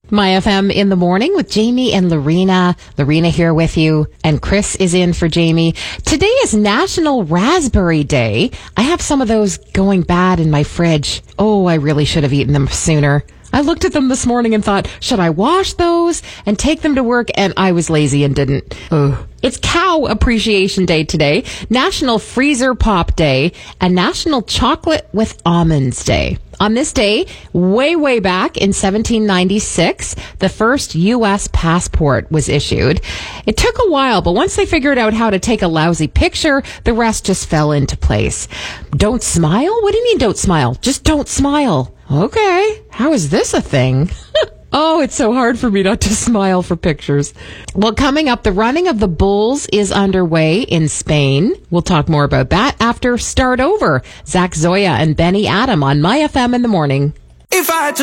My FM in the morning with Jamie and Lorena. Lorena here with you, and Chris is in for Jamie. Today is National Raspberry Day. I have some of those going bad in my fridge. Oh, I really should have eaten them sooner. I looked at them this morning and thought, should I wash those and take them to work? And I was lazy and didn't. Ugh. It's Cow Appreciation Day today, National Freezer Pop Day, and National Chocolate with Almonds Day. On this day, way back in 1796, the first U.S. passport was issued. It took a while, but once they figured out how to take a lousy picture, the rest just fell into place. Don't smile? What do you mean don't smile? Just don't smile. Okay, how is this a thing? Oh, it's so hard for me not to smile for pictures. Well, coming up, the running of the bulls is underway in Spain. We'll talk more about that after Start Over. Zach Zoya and Benny Adam on My FM in the morning. If I had to